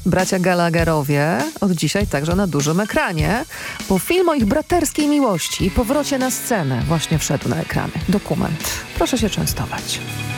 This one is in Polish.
Bracia Gallagherowie od dzisiaj także na dużym ekranie, bo film o ich braterskiej miłości i powrocie na scenę właśnie wszedł na ekrany. Dokument. Proszę się częstować.